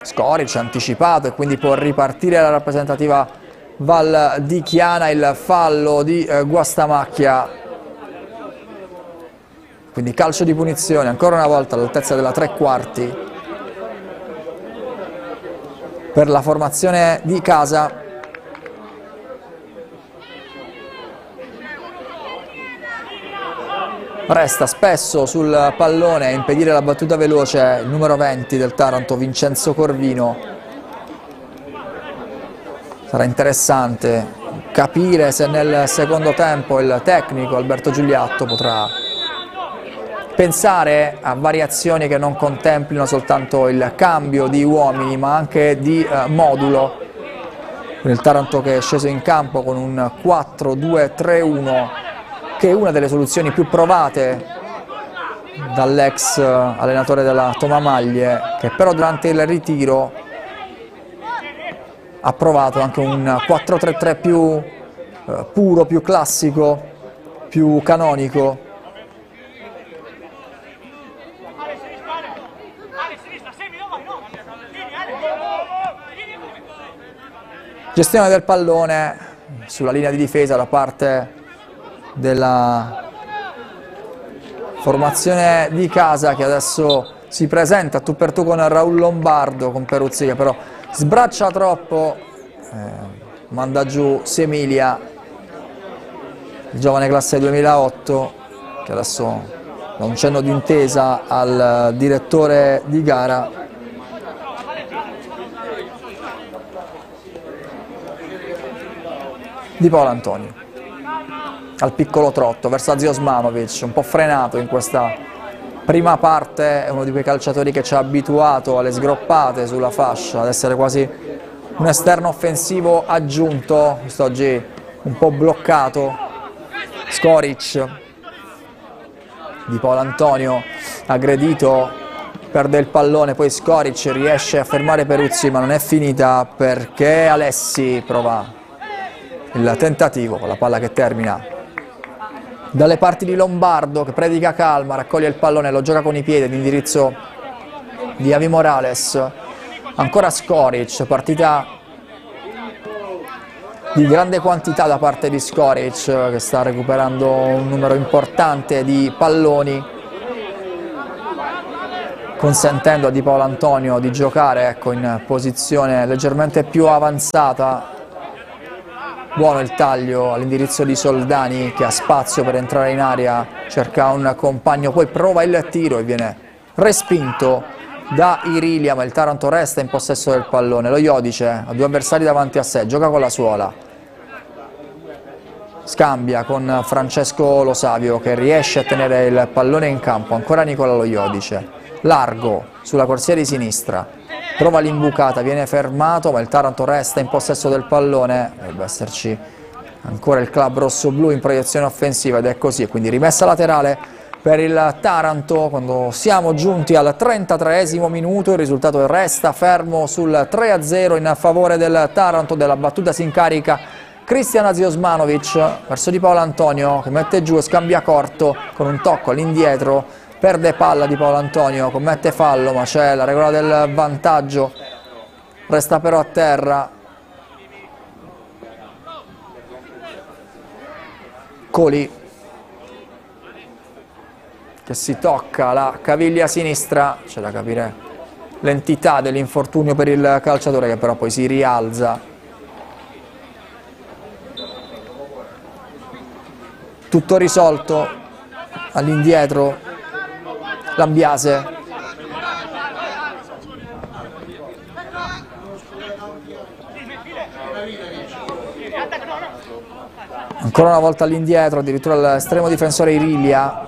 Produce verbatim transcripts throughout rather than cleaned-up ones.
Skoric anticipato e quindi può ripartire la rappresentativa Val di Chiana. Il fallo di eh, Guastamacchia, quindi calcio di punizione ancora una volta all'altezza della tre quarti per la formazione di casa. Resta spesso sul pallone a impedire la battuta veloce il numero venti del Taranto, Vincenzo Corvino. Sarà interessante capire se nel secondo tempo il tecnico Alberto Giuliatto potrà pensare a variazioni che non contemplino soltanto il cambio di uomini ma anche di eh, modulo. Il Taranto che è sceso in campo con un quattro due tre uno, che è una delle soluzioni più provate dall'ex allenatore della Tomamaglie, che però durante il ritiro ha provato anche un quattro tre tre più eh, puro, più classico, più canonico. Gestione del pallone sulla linea di difesa da parte della formazione di casa, che adesso si presenta tu per tu con Raul Lombardo, con Peruzzi che però sbraccia troppo, eh, manda giù Semilia, il giovane classe duemilaotto, che adesso dà un cenno d'intesa al direttore di gara. Di Paolo Antonio al piccolo trotto verso Zio Osmanovic, un po' frenato in questa prima parte, è uno di quei calciatori che ci ha abituato alle sgroppate sulla fascia, ad essere quasi un esterno offensivo aggiunto, quest'oggi un po' bloccato. Skoric, Di Paolo Antonio aggredito, perde il pallone, poi Skoric riesce a fermare Peruzzi ma non è finita perché Alessi prova il tentativo con la palla che termina dalle parti di Lombardo, che predica calma, raccoglie il pallone, lo gioca con i piedi all'indirizzo di Avi Morales. Ancora Skoric, partita di grande quantità da parte di Skoric, che sta recuperando un numero importante di palloni, consentendo a Di Paolo Antonio di giocare ecco, in posizione leggermente più avanzata. Buono il taglio all'indirizzo di Soldani, che ha spazio per entrare in area, cerca un compagno, poi prova il tiro e viene respinto da Irilia, ma il Taranto resta in possesso del pallone. Lo Iodice ha due avversari davanti a sé, gioca con la suola, scambia con Francesco Lo Savio che riesce a tenere il pallone in campo. Ancora Nicola Lo Iodice, largo sulla corsia di sinistra, prova l'imbucata, viene fermato, ma il Taranto resta in possesso del pallone. Dovrebbe esserci ancora il club rosso-blu in proiezione offensiva ed è così, quindi rimessa laterale per il Taranto quando siamo giunti al trentatreesimo minuto. Il risultato resta fermo sul tre a zero in favore del Taranto. Della battuta si incarica Cristian Ziosmanovic verso Di Paolo Antonio, che mette giù e scambia corto con un tocco all'indietro. Perde palla Di Paolo Antonio, commette fallo, ma c'è la regola del vantaggio, resta però a terra. Coli, che si tocca la caviglia sinistra, c'è da capire l'entità dell'infortunio per il calciatore, che però poi si rialza. Tutto risolto all'indietro. Lambiase, ancora una volta all'indietro, addirittura l'estremo difensore Irilia.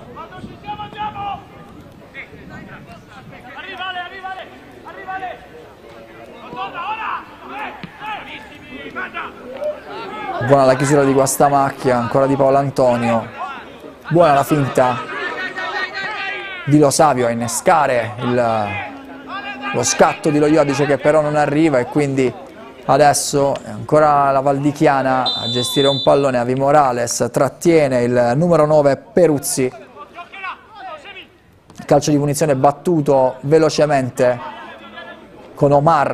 Buona la chiusura di Guastamacchia, ancora Di Paolo Antonio, buona la finta di Lo Savio a innescare il, lo scatto di Lo Iodice, che però non arriva, e quindi adesso è ancora la Val di Chiana a gestire un pallone. Avi Morales trattiene il numero nove Peruzzi, il calcio di punizione battuto velocemente con Omar